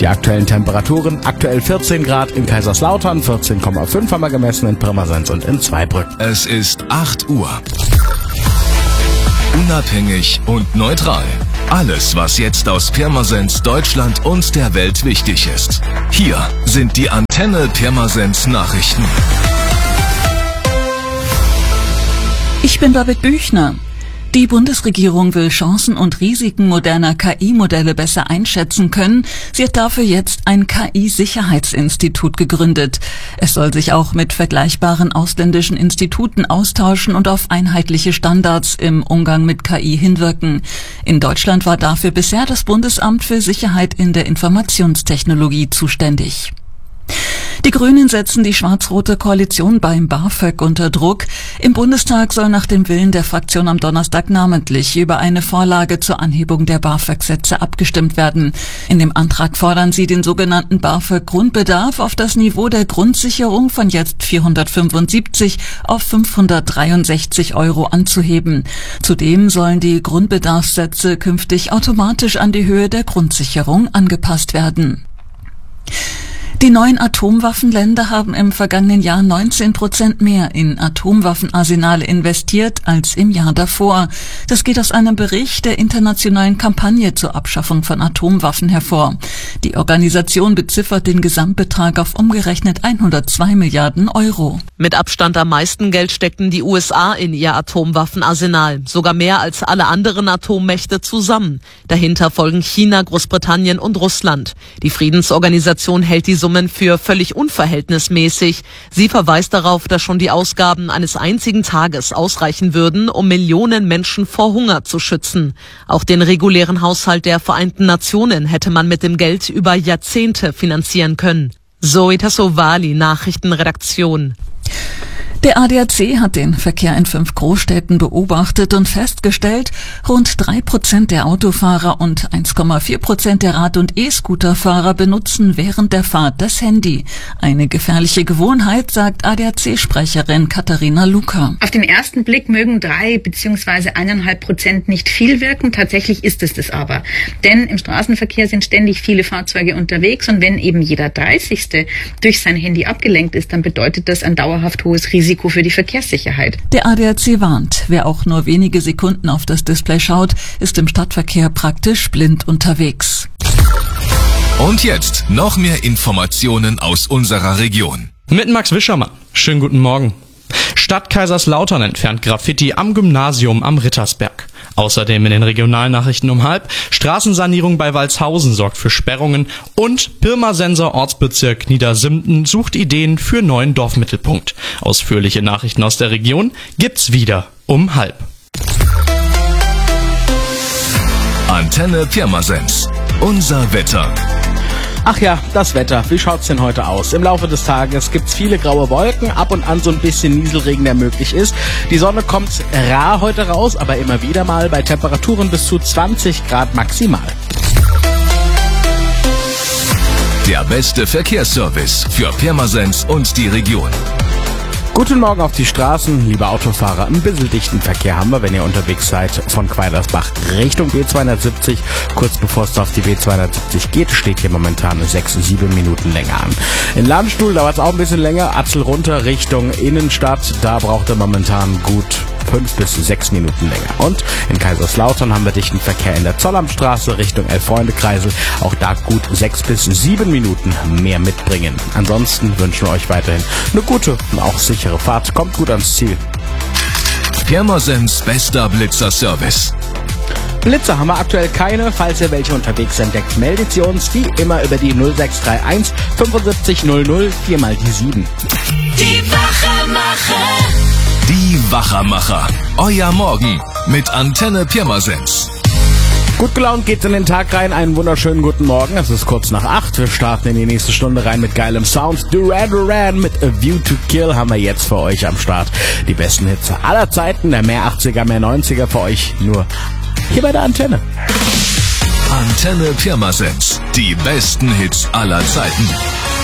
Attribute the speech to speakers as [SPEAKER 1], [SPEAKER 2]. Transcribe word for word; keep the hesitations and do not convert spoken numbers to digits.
[SPEAKER 1] Die aktuellen Temperaturen, aktuell vierzehn Grad in Kaiserslautern, vierzehn Komma fünf haben wir gemessen in Pirmasens und in Zweibrücken.
[SPEAKER 2] Es ist acht Uhr. Unabhängig und neutral. Alles, was jetzt aus Pirmasens, Deutschland und der Welt wichtig ist. Hier sind die Antenne Pirmasens Nachrichten.
[SPEAKER 3] Ich bin David Büchner. Die Bundesregierung will Chancen und Risiken moderner K I-Modelle besser einschätzen können. Sie hat dafür jetzt ein K I-Sicherheitsinstitut gegründet. Es soll sich auch mit vergleichbaren ausländischen Instituten austauschen und auf einheitliche Standards im Umgang mit K I hinwirken. In Deutschland war dafür bisher das Bundesamt für Sicherheit in der Informationstechnologie zuständig. Die Grünen setzen die schwarz-rote Koalition beim BAföG unter Druck. Im Bundestag soll nach dem Willen der Fraktion am Donnerstag namentlich über eine Vorlage zur Anhebung der BAföG-Sätze abgestimmt werden. In dem Antrag fordern sie, den sogenannten BAföG-Grundbedarf auf das Niveau der Grundsicherung von jetzt vierhundertfünfundsiebzig auf fünfhundertdreiundsechzig Euro anzuheben. Zudem sollen die Grundbedarfssätze künftig automatisch an die Höhe der Grundsicherung angepasst werden. Die neuen Atomwaffenländer haben im vergangenen Jahr neunzehn Prozent mehr in Atomwaffenarsenale investiert als im Jahr davor. Das geht aus einem Bericht der internationalen Kampagne zur Abschaffung von Atomwaffen hervor. Die Organisation beziffert den Gesamtbetrag auf umgerechnet hundertzwei Milliarden Euro.
[SPEAKER 4] Mit Abstand am meisten Geld steckten die U S A in ihr Atomwaffenarsenal, sogar mehr als alle anderen Atommächte zusammen. Dahinter folgen China, Großbritannien und Russland. Die Friedensorganisation hält die Summe für völlig unverhältnismäßig. Sie verweist darauf, dass schon die Ausgaben eines einzigen Tages ausreichen würden, um Millionen Menschen vor Hunger zu schützen. Auch den regulären Haushalt der Vereinten Nationen hätte man mit dem Geld über Jahrzehnte finanzieren können. Zoe Tassovali, Nachrichtenredaktion.
[SPEAKER 3] Der A D A C hat den Verkehr in fünf Großstädten beobachtet und festgestellt, rund drei Prozent der Autofahrer und eins Komma vier Prozent der Rad- und E-Scooterfahrer benutzen während der Fahrt das Handy. Eine gefährliche Gewohnheit, sagt A D A C-Sprecherin Katharina Luca.
[SPEAKER 5] Auf den ersten Blick mögen drei bzw. eineinhalb Prozent nicht viel wirken. Tatsächlich ist es das aber. Denn im Straßenverkehr sind ständig viele Fahrzeuge unterwegs und wenn eben jeder dreißigste durch sein Handy abgelenkt ist, dann bedeutet das ein dauerhaft hohes Risiko für die Verkehrssicherheit.
[SPEAKER 3] Der A D A C warnt, wer auch nur wenige Sekunden auf das Display schaut, ist im Stadtverkehr praktisch blind unterwegs.
[SPEAKER 2] Und jetzt noch mehr Informationen aus unserer Region.
[SPEAKER 6] Mit Max Wischermann. Schönen guten Morgen. Stadt Kaiserslautern entfernt Graffiti am Gymnasium am Rittersberg. Außerdem in den Regionalnachrichten um halb, Straßensanierung bei Walshausen sorgt für Sperrungen und Pirmasenser Ortsbezirk Niedersimten sucht Ideen für neuen Dorfmittelpunkt. Ausführliche Nachrichten aus der Region gibt's wieder um halb.
[SPEAKER 2] Antenne Pirmasens. Unser Wetter.
[SPEAKER 1] Ach ja, das Wetter. Wie schaut's denn heute aus? Im Laufe des Tages gibt's viele graue Wolken, ab und an so ein bisschen Nieselregen, der möglich ist. Die Sonne kommt rar heute raus, aber immer wieder mal bei Temperaturen bis zu zwanzig Grad maximal.
[SPEAKER 2] Der beste Verkehrsservice für Pirmasens und die Region.
[SPEAKER 1] Guten Morgen auf die Straßen, liebe Autofahrer. Ein bisschen dichten Verkehr haben wir, wenn ihr unterwegs seid von Quaidersbach Richtung B zweihundertsiebzig. Kurz bevor es auf die B zweihundertsiebzig geht, steht hier momentan sechs, sieben Minuten länger an. In Landstuhl dauert es auch ein bisschen länger. Atzel runter Richtung Innenstadt. Da braucht er momentan gut fünf bis sechs Minuten länger. Und in Kaiserslautern haben wir dichten Verkehr in der Zollamtstraße Richtung Elf-Freunde-Kreisel. Auch da gut sechs bis sieben Minuten mehr mitbringen. Ansonsten wünschen wir euch weiterhin eine gute und auch sichere Fahrt. Kommt gut ans Ziel.
[SPEAKER 2] Pirmasens bester Blitzer-Service.
[SPEAKER 1] Blitzer haben wir aktuell keine. Falls ihr welche unterwegs entdeckt, meldet sie uns wie immer über die null sechs drei eins fünfundsiebzig null null, viermal die sieben.
[SPEAKER 7] Die Wachermacher.
[SPEAKER 2] Die Wachermacher. Euer Morgen mit Antenne Pirmasens.
[SPEAKER 1] Gut gelaunt geht's in den Tag rein. Einen wunderschönen guten Morgen. Es ist kurz nach acht. Wir starten in die nächste Stunde rein mit geilem Sound. Duran Duran mit A View to Kill haben wir jetzt für euch am Start. Die besten Hits aller Zeiten, der mehr achtziger, mehr neunziger für euch nur hier bei der Antenne.
[SPEAKER 2] Antenne Pirmasens. Die besten Hits aller Zeiten.